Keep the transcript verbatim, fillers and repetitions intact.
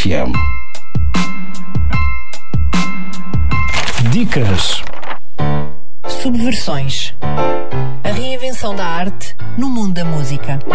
F M. Dicas. Subversões. A reinvenção da arte no mundo da música.